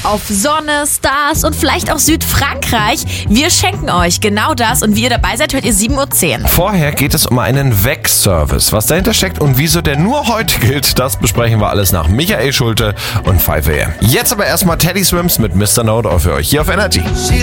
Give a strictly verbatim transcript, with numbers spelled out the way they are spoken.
auf Sonne, Stars und vielleicht auch Südfrankreich. Wir schenken euch genau das und wie ihr dabei seid, hört ihr sieben Uhr zehn. Vorher geht es um einen Weg-Service. Was dahinter steckt und wieso der nur heute gilt, das besprechen wir alles nach Michael Schulte und five a m. Jetzt aber erstmal Teddy Swims mit Mister No für euch hier auf Energy.